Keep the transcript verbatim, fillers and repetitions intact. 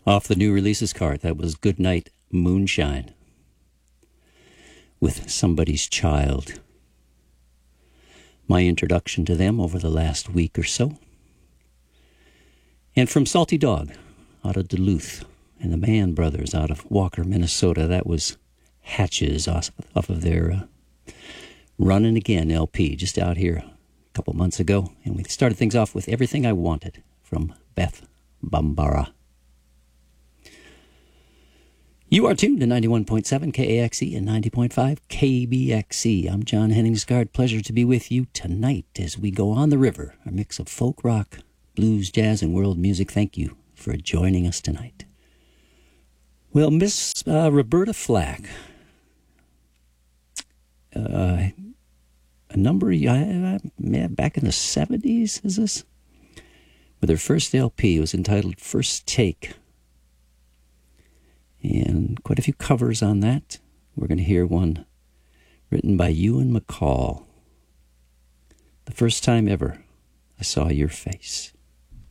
Off the new releases card, that was Goodnight Moonshine with Somebody's Child. My introduction to them over the last week or so. And from Salty Dog out of Duluth and the Mann Brothers out of Walker, Minnesota, that was Hatches off, off of their uh, Running Again L P just out here a couple months ago. And we started things off with Everything I Wanted from Beth Bambara. You are tuned to ninety-one point seven K A X E and ninety point five K B X E. I'm John Henningsgard. Pleasure to be with you tonight as we go on the river. A mix of folk rock, blues, jazz, and world music. Thank you for joining us tonight. Well, Miss uh, Roberta Flack, uh, a number of, uh, back in the seventies, is this? With her first L P, it was entitled First Take. And quite a few covers on that. We're going to hear one written by Ewan MacColl. The first time ever I saw your face.